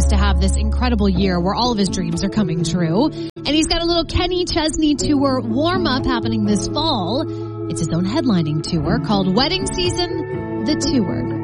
to have this incredible year where all of his dreams are coming true. And he's got a little Kenny Chesney Tour warm-up happening this fall. It's his own headlining tour called Wedding Season, The Tour.